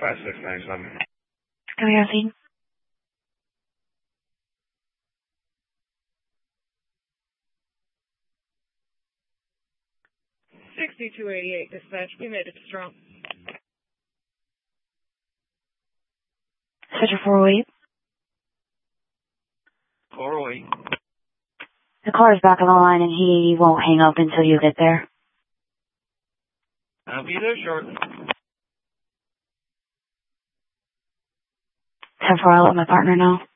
5697. Can we proceed? 6288 dispatch. We made it to Strong. Sector 408. 408. The car is back on the line and he won't hang up until you get there. I'll be there shortly. 10-4, I'll let my partner know.